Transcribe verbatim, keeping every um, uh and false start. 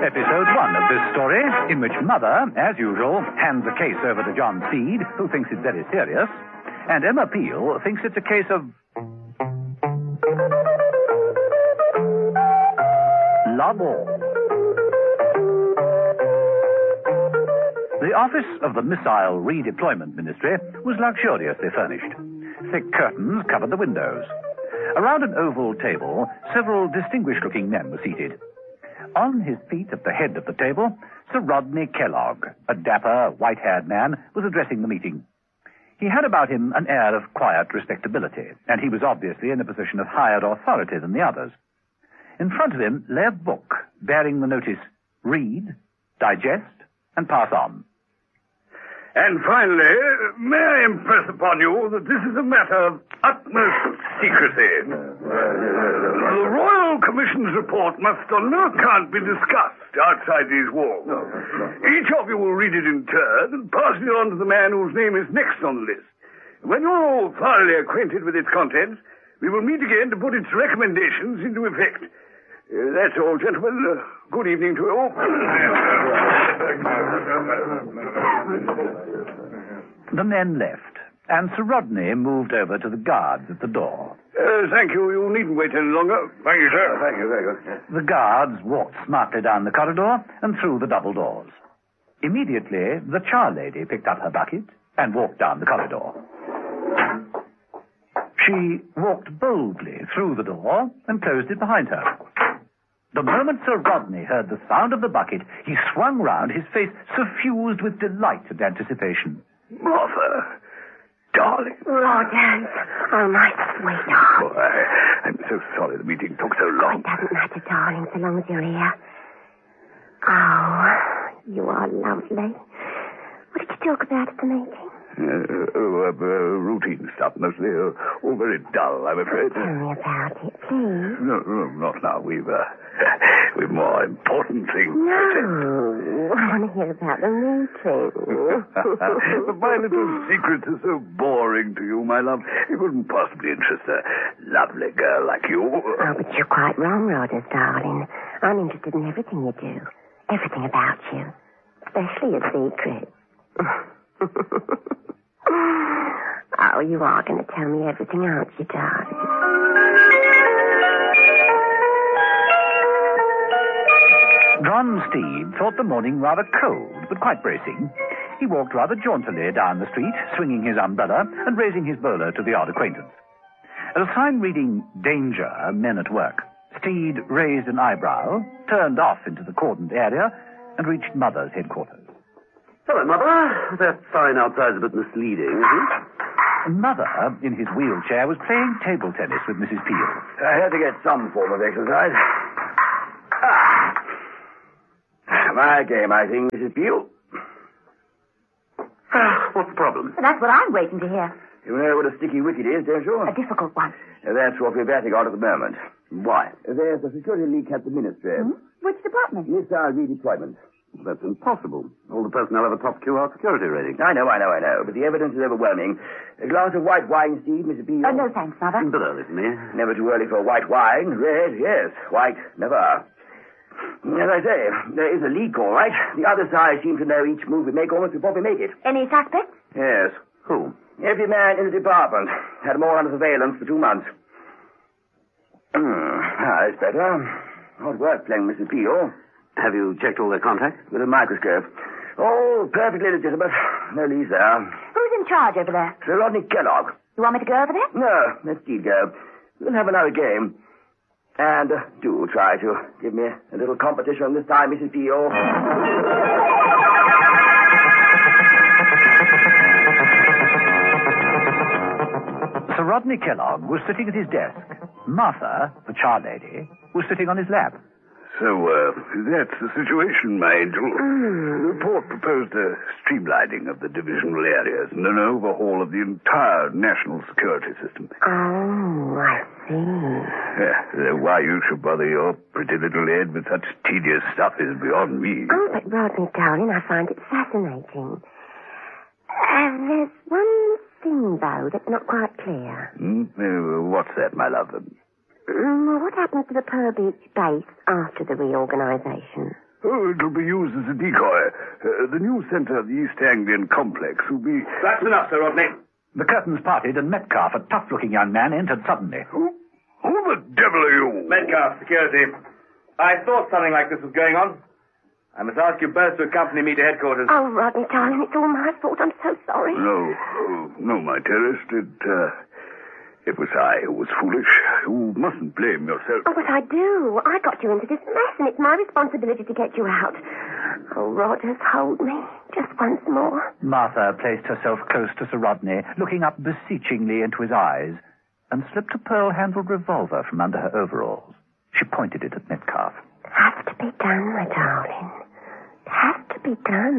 Episode one of this story, in which Mother, as usual, hands a case over to John Steed, who thinks it very serious, and Emma Peel thinks it's a case of love all. The office of the Missile Redeployment Ministry was luxuriously furnished. Thick curtains covered the windows. Around an oval table, several distinguished-looking men were seated. On his feet at the head of the table, Sir Rodney Kellogg, a dapper, white-haired man, was addressing the meeting. He had about him an air of quiet respectability, and he was obviously in a position of higher authority than the others. In front of him lay a book bearing the notice, Read, Digest, and Pass On. And finally, may I impress upon you that this is a matter of utmost secrecy. The Royal Commission's report must on no account be discussed outside these walls. Each of you will read it in turn and pass it on to the man whose name is next on the list. When you're all thoroughly acquainted with its contents, we will meet again to put its recommendations into effect. Uh, that's all, gentlemen. Uh, good evening to you all. The men left, and Sir Rodney moved over to the guards at the door. Uh, thank you. You needn't wait any longer. Thank you, sir. Thank you, very good. The guards walked smartly down the corridor and through the double doors. Immediately, the char lady picked up her bucket and walked down the corridor. She walked boldly through the door and closed it behind her. The moment Sir Rodney heard the sound of the bucket, he swung round, his face suffused with delight and anticipation. Martha, darling. Rodan, oh, my sweetheart. Oh, I, I'm so sorry the meeting took so long. Oh, it doesn't matter, darling, so long as you're here. Oh, you are lovely. What did you talk about at the meeting? Uh, uh, uh, routine stuff, mostly. Uh, all very dull, I'm afraid. Tell me about it, please. No, no, not now. We've, uh, we've more important things. No, I want to hear about the meeting. But my little secrets are so boring to you, my love. It wouldn't possibly interest a lovely girl like you. Oh, but you're quite wrong, Rogers, darling. I'm interested in everything you do. Everything about you. Especially your secrets. Oh, you are going to tell me everything, aren't you, darling? John Steed thought the morning rather cold, but quite bracing. He walked rather jauntily down the street, swinging his umbrella and raising his bowler to the odd acquaintance. At a sign reading, Danger, Men at Work, Steed raised an eyebrow, turned off into the cordoned area, and reached Mother's headquarters. Hello, Mother. That sign outside's a bit misleading, isn't it? Mother, in his wheelchair, was playing table tennis with Missus Peel. I had to get some form of exercise. Ah. My game, I think, Missus Peel. Ah, what's the problem? That's what I'm waiting to hear. You know what a sticky wicket is, don't you? A difficult one. That's what we're batting on at the moment. Why? There's a security leak at the ministry. Hmm? Which department? Missile redeployment. That's impossible. All the personnel have a top Q R security rating. I know, I know, I know. But the evidence is overwhelming. A glass of white wine, Steve, Missus Peel. Oh, no, thanks, Mother. A bit early for me. Never too early for white wine. Red, yes. White, never. As I say, there is a leak, all right. The other side seems to know each move we make almost before we make it. Any suspects? Yes. Who? Every man in the department. Had them all under surveillance for two months. Hmm. Ah, that's better. Hard work playing Missus Peel. Have you checked all their contacts? With a microscope. Oh, perfectly legitimate. No lease there. Who's in charge over there? Sir Rodney Kellogg. You want me to go over there? No, let Steve go. We'll have another game. And uh, do try to give me a little competition this time, Missus Peel. Sir Rodney Kellogg was sitting at his desk. Martha, the char lady, was sitting on his lap. So, uh, that's the situation, my angel. The report proposed a streamlining of the divisional areas and an overhaul of the entire national security system. Oh, I see. Yeah, why you should bother your pretty little head with such tedious stuff is beyond me. Oh, but Rodney, darling, I find it fascinating. Uh, there's one thing, though, that's not quite clear. Hmm? Uh, what's that, my love? Mm, well, what happened to the Pearl Beach base after the reorganization? Oh, it'll be used as a decoy. Uh, the new centre of the East Anglian complex will be... That's enough, Sir Rodney. The curtains parted, and Metcalf, a tough-looking young man, entered suddenly. Who, who the devil are you? Metcalf, security. I thought something like this was going on. I must ask you both to accompany me to headquarters. Oh, Rodney, darling, it's all my fault. I'm so sorry. No, oh, no, my dearest. It, uh, it was I who was foolish. You mustn't blame yourself. Oh, but I do. I got you into this mess, and it's my responsibility to get you out. Oh, Rogers, hold me. Just once more. Martha placed herself close to Sir Rodney, looking up beseechingly into his eyes, and slipped a pearl-handled revolver from under her overalls. She pointed it at Metcalf. Has to be done, my darling. Has to be done.